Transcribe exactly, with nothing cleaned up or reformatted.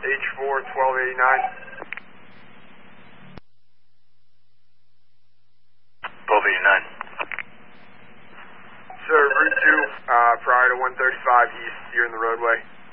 H four, twelve eighty-nine. twelve eighty-nine. Sir, Route two, uh, prior to one thirty-five east, you're in the roadway.